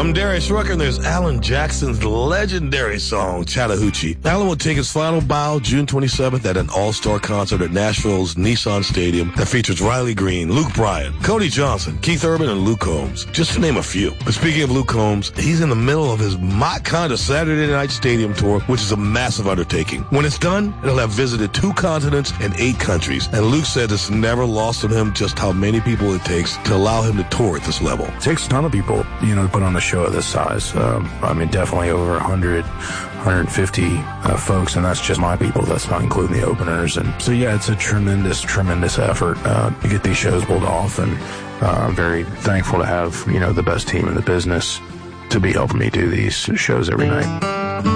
I'm Darius Rucker, and there's Alan Jackson's legendary song, Chattahoochee. Alan will take his final bow June 27th at an all-star concert at Nashville's Nissan Stadium that features Riley Green, Luke Bryan, Cody Johnson, Keith Urban, and Luke Combs, just to name a few. But speaking of Luke Combs, he's in the middle of his Mott Conda Saturday Night Stadium tour, which is a massive undertaking. When it's done, it'll have visited 2 continents and 8 countries. And Luke said it's never lost on him just how many people it takes to allow him to tour at this level. It takes a ton of people, to put on a show of this size. Definitely over 100, 150 folks, and that's just my people. That's not including the openers. And so, yeah, it's a tremendous effort to get these shows pulled off. And I'm very thankful to have, the best team in the business to be helping me do these shows every night.